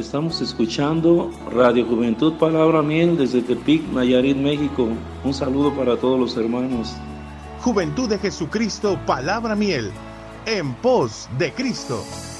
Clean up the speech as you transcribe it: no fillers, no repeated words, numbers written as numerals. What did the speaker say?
Estamos escuchando Radio Juventud Palabra Miel desde Tepic, Nayarit, México. Un saludo para todos los hermanos. Juventud de Jesucristo, Palabra Miel, en pos de Cristo.